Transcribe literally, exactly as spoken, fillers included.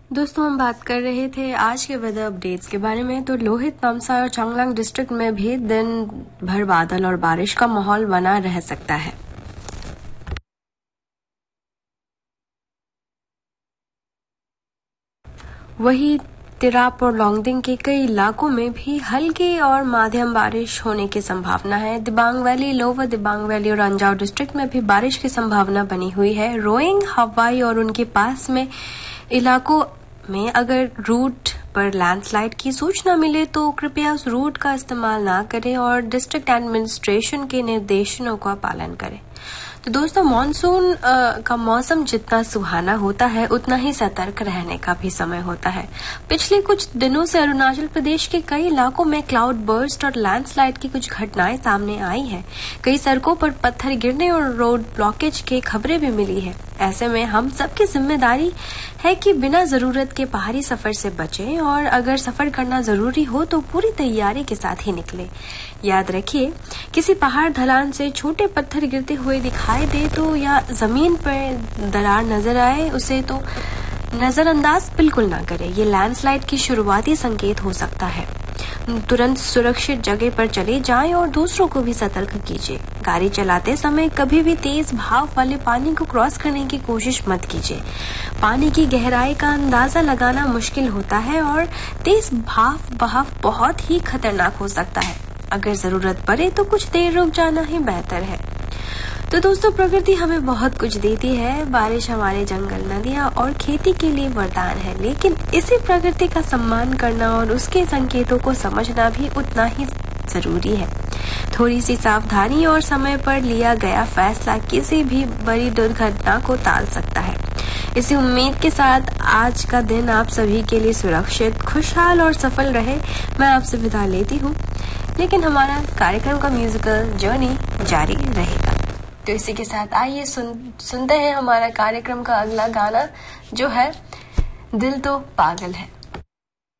दोस्तों, हम बात कर रहे थे आज के वेदर अपडेट्स के बारे में। तो लोहित, नामसाई और चांगलांग डिस्ट्रिक्ट में भी दिन भर बादल और बारिश का माहौल बना रह सकता है। वहीं तिराप और लोंगडिंग के कई इलाकों में भी हल्की और माध्यम बारिश होने की संभावना है। Dibang valley, lower Dibang valley और अंजाव डिस्ट्रिक्ट में भी बारिश की संभावना बनी हुई है। रोइंग, हवाई और उनके पास में इलाकों में अगर रूट पर लैंडस्लाइड की सूचना मिले तो कृपया उस रूट का इस्तेमाल ना करें और डिस्ट्रिक्ट एडमिनिस्ट्रेशन के निर्देशों का पालन करें। तो दोस्तों, मॉनसून का मौसम जितना सुहाना होता है उतना ही सतर्क रहने का भी समय होता है। पिछले कुछ दिनों से अरुणाचल प्रदेश के कई इलाकों में क्लाउड बर्स्ट और लैंडस्लाइड की कुछ घटनाएं सामने आई हैं। कई सड़कों पर पत्थर गिरने और रोड ब्लॉकेज की खबरें भी मिली है। ऐसे में हम सबकी जिम्मेदारी है कि बिना जरूरत के बाहरी सफर से बचें और अगर सफर करना जरूरी हो तो पूरी तैयारी के साथ ही निकलें। याद रखिए, किसी पहाड़ ढलान से छोटे पत्थर गिरते हुए दिखाई दे तो या जमीन पर दरार नजर आए उसे तो नजरअंदाज बिल्कुल ना करें। ये लैंडस्लाइड की शुरुआती संकेत हो सकता है। तुरंत सुरक्षित जगह पर चले जाएं और दूसरों को भी सतर्क कीजिए। गाड़ी चलाते समय कभी भी तेज भाव वाले पानी को क्रॉस करने की कोशिश मत कीजिए। पानी की गहराई का अंदाजा लगाना मुश्किल होता है और तेज भाव बहाव बहुत ही खतरनाक हो सकता है। अगर जरूरत पड़े तो कुछ देर रुक जाना ही बेहतर है। तो दोस्तों, प्रकृति हमें बहुत कुछ देती है। बारिश हमारे जंगल, नदियाँ और खेती के लिए वरदान है, लेकिन इसी प्रकृति का सम्मान करना और उसके संकेतों को समझना भी उतना ही जरूरी है। थोड़ी सी सावधानी और समय पर लिया गया फैसला किसी भी बड़ी दुर्घटना को टाल सकता है। इसी उम्मीद के साथ आज का दिन आप सभी के लिए सुरक्षित, खुशहाल और सफल रहे। मैं आपसे विदा लेती हूँ, लेकिन हमारा कार्यक्रम का म्यूजिकल जर्नी जारी रहेगा। तो इसी के साथ आइए सुन सुनते हैं हमारा कार्यक्रम का अगला गाना, जो है दिल तो पागल है।